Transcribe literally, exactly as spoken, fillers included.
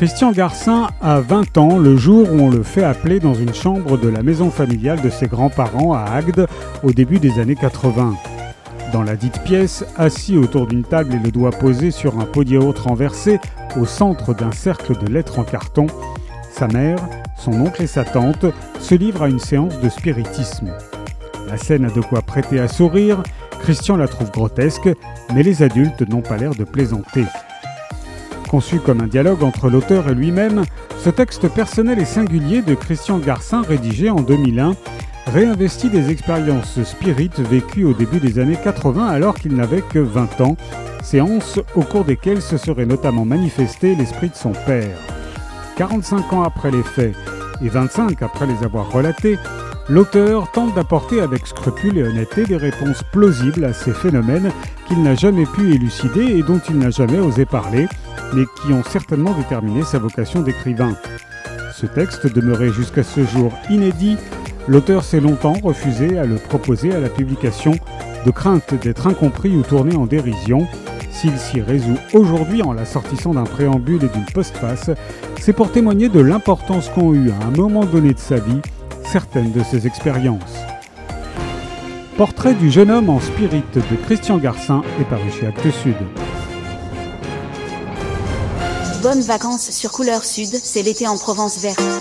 Christian Garcin a vingt ans le jour où on le fait appeler dans une chambre de la maison familiale de ses grands-parents à Agde au début des années quatre-vingts. Dans la dite pièce, assis autour d'une table et le doigt posé sur un pot de yaourt renversé au centre d'un cercle de lettres en carton, sa mère, son oncle et sa tante se livrent à une séance de spiritisme. La scène a de quoi prêter à sourire, Christian la trouve grotesque, mais les adultes n'ont pas l'air de plaisanter. Conçu comme un dialogue entre l'auteur et lui-même, ce texte personnel et singulier de Christian Garcin, rédigé en deux mille un, réinvestit des expériences spirites vécues au début des années quatre-vingts alors qu'il n'avait que vingt ans, séances au cours desquelles se serait notamment manifesté l'esprit de son père. quarante-cinq ans après les faits et vingt-cinq après les avoir relatés, l'auteur tente d'apporter avec scrupule et honnêteté des réponses plausibles à ces phénomènes qu'il n'a jamais pu élucider et dont il n'a jamais osé parler, mais qui ont certainement déterminé sa vocation d'écrivain. Ce texte demeuré jusqu'à ce jour inédit, l'auteur s'est longtemps refusé à le proposer à la publication, de crainte d'être incompris ou tourné en dérision. S'il s'y résout aujourd'hui en l'assortissant d'un préambule et d'une postface, c'est pour témoigner de l'importance qu'ont eu à un moment donné de sa vie certaines de ses expériences. Portrait du jeune homme en spirit de Christian Garcin est paru chez Actes Sud. Bonnes vacances sur Couleur Sud, c'est l'été en Provence verte.